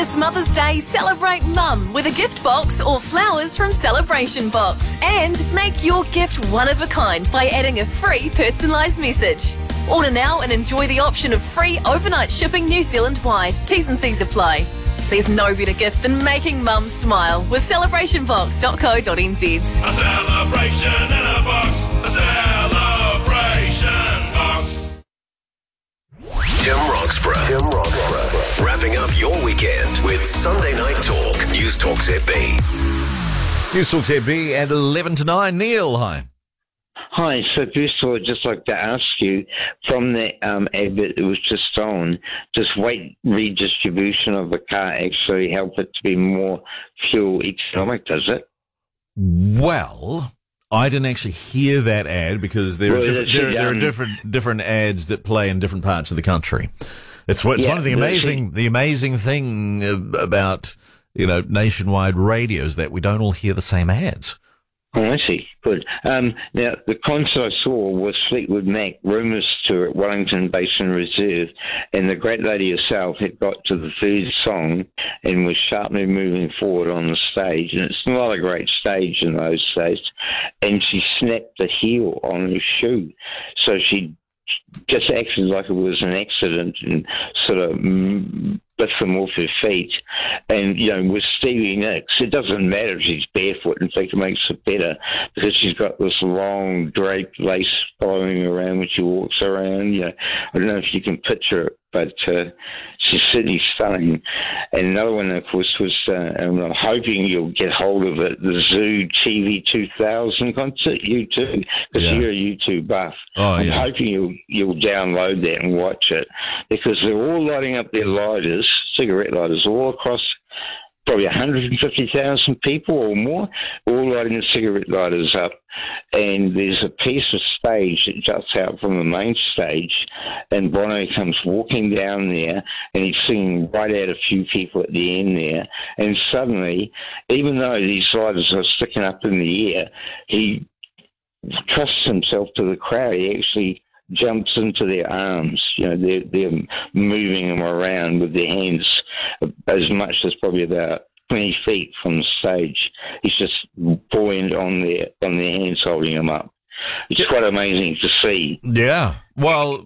This Mother's Day, celebrate Mum with a gift box or flowers from Celebration Box. And make your gift one of a kind by adding a free personalised message. Order now and enjoy the option of free overnight shipping New Zealand-wide. T's and C's apply. There's no better gift than making Mum smile with celebrationbox.co.nz. A celebration in a box. A celebration box. Tim Roxburgh. Wrapping up your weekend with Sunday Night Talk. News Talk ZB. News Talk ZB at 11 to 9. Neil, hi. Hi, so first of all, I'd just like to ask you, from the ad that was just on, does weight redistribution of the car actually help it to be more fuel economic, does it? Well, I didn't actually hear that ad because there are different ads that play in different parts of the country. It's one of the amazing thing about, nationwide radios that we don't all hear the same ads. Oh, I see. Good. Now, the concert I saw was Fleetwood Mac Rumours Tour at Wellington Basin Reserve, and the great lady herself had got to the third song and was sharply moving forward on the stage, and it's not a great stage in those days, and she snapped the heel on her shoe. So she just acted like it was an accident and sort of lift them off her feet. And, with Stevie Nicks, it doesn't matter if she's barefoot. In fact, it makes it better because she's got this long draped lace following around when she walks around. I don't know if you can picture it, but she's certainly stunning. And another one, of course, was, and I'm hoping you'll get hold of it, the Zoo TV 2000 concert, U2, because you're a U2 buff. I'm hoping you'll download that and watch it, because they're all lighting up their lighters, cigarette lighters, all across probably 150,000 people or more, all lighting the cigarette lighters up. And there's a piece of stage that juts out from the main stage, and Bono comes walking down there, and he's singing right at a few people at the end there. And suddenly, even though these lighters are sticking up in the air, he trusts himself to the crowd. He actually jumps into their arms. They're moving them around with their hands as much as probably about 20 feet from the stage. He's just buoyant on their hands, holding him up. It's quite amazing to see. Yeah. Well,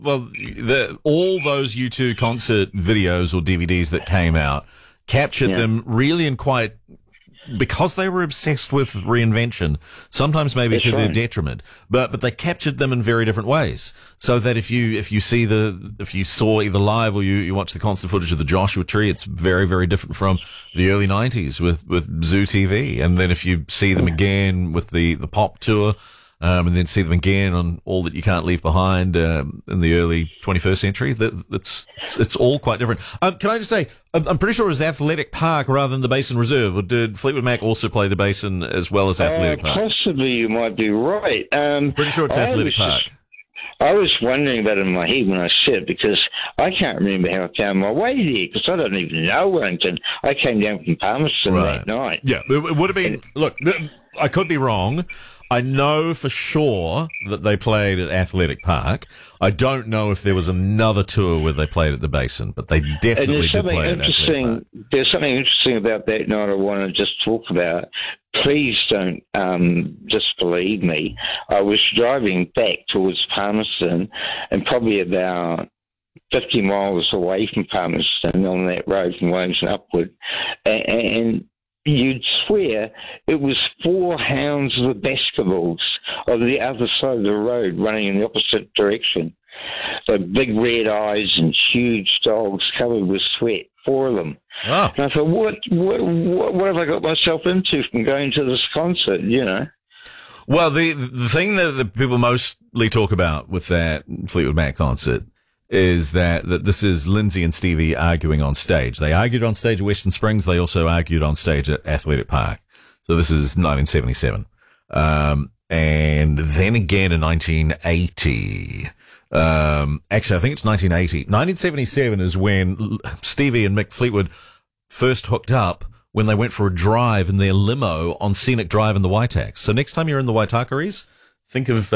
all those U2 concert videos or DVDs that came out captured them really in quite, because they were obsessed with reinvention, sometimes maybe to their detriment, but they captured them in very different ways. So that if you saw either live or you watch the concert footage of the Joshua Tree, it's very, very different from the early 90s with Zoo TV. And then if you see them again with the pop tour, and then see them again on All That You Can't Leave Behind in the early 21st century. It's all quite different. Can I just say, I'm pretty sure it was Athletic Park rather than the Basin Reserve, or did Fleetwood Mac also play the Basin as well as Athletic Park? Possibly, you might be right. Pretty sure it's Athletic Park. I was wondering about it in my head when I said it, because I can't remember how I found my way there, because I don't even know Wellington. I came down from Palmerston that night. Yeah, it would have been... Look, I could be wrong. I know for sure that they played at Athletic Park. I don't know if there was another tour where they played at the Basin, but they definitely did play at Athletic Park. There's something interesting about that night I want to just talk about. Please don't disbelieve me. I was driving back towards Palmerston, and probably about 50 miles away from Palmerston on that road from Wellington upward, and you'd swear it was 4 hounds of the Baskervilles on the other side of the road running in the opposite direction. So big red eyes and huge dogs covered with sweat, 4 of them. Oh. And I thought, what have I got myself into from going to this concert, Well, the thing that people mostly talk about with that Fleetwood Mac concert is that this is Lindsay and Stevie arguing on stage. They argued on stage at Western Springs. They also argued on stage at Athletic Park. So this is 1977. And then again in 1980. Actually, I think it's 1980. 1977 is when Stevie and Mick Fleetwood first hooked up, when they went for a drive in their limo on Scenic Drive in the Waitaks. So next time you're in the Waitakaris, think of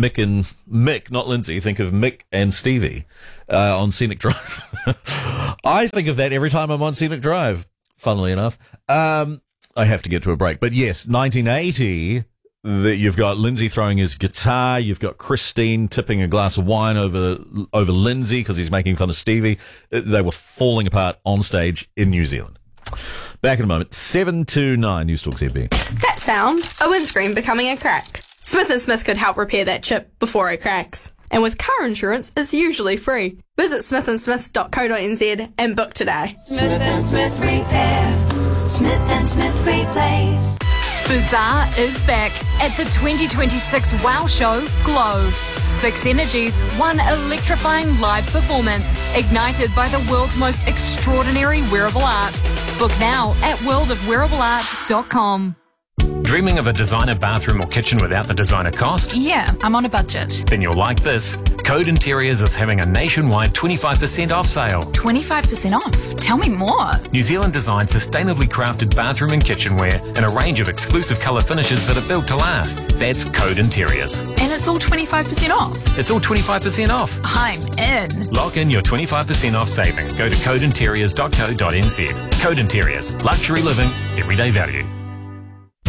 Mick, not Lindsay. Think of Mick and Stevie on Scenic Drive. I think of that every time I'm on Scenic Drive. funnily enough. I have to get to a break. But yes, 1980, you've got Lindsay throwing his guitar. You've got Christine tipping a glass of wine over Lindsay because he's making fun of Stevie. They were falling apart on stage in New Zealand. Back in a moment. 7 to 9 News Talk ZB. That sound, a windscreen becoming a crack. Smith & Smith could help repair that chip before it cracks. And with car insurance, it's usually free. Visit smithandsmith.co.nz and book today. Smith & Smith Repair. Smith & Smith Replace. Bazaar is back at the 2026 WOW Show Glow. 6 energies, 1 electrifying live performance, ignited by the world's most extraordinary wearable art. Book now at worldofwearableart.com. Dreaming of a designer bathroom or kitchen without the designer cost? Yeah, I'm on a budget. Then you'll like this. Code Interiors is having a nationwide 25% off sale. 25% off? Tell me more. New Zealand designed sustainably crafted bathroom and kitchenware in a range of exclusive colour finishes that are built to last. That's Code Interiors. And it's all 25% off? It's all 25% off. I'm in. Lock in your 25% off saving. Go to codeinteriors.co.nz. Code Interiors. Luxury living, everyday value.